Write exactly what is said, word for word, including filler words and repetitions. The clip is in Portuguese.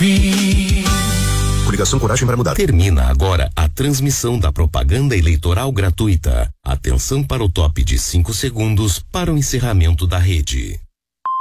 fim. Coligação Coragem para Mudar. Termina agora a transmissão da propaganda eleitoral gratuita. Atenção para o top de cinco segundos para o encerramento da rede.